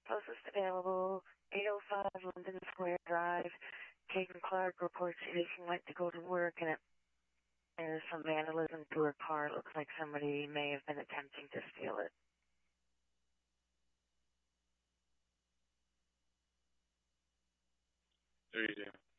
Closest available, 805 London Square Drive. Caden Clark reports he doesn't like to go to work, and there's some vandalism to her car. Looks like somebody may have been attempting to steal it. There you go.